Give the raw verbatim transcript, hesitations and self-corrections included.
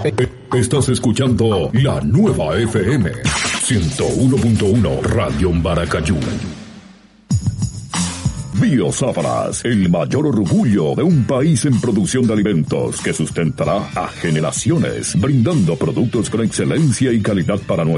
Estás escuchando la nueva F M ciento uno punto uno Radio Maracayú. Biosáfaras, el mayor orgullo de un país en producción de alimentos que sustentará a generaciones, brindando productos con excelencia y calidad para nuestra